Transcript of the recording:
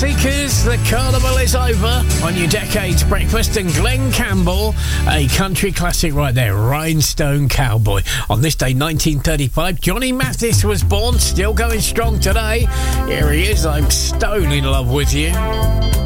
Seekers, the carnival is over on your Decades Breakfast, and Glenn Campbell, a country classic right there, Rhinestone Cowboy. On this day, 1935, Johnny Mathis was born, still going strong today. Here he is, I'm stone in love with you.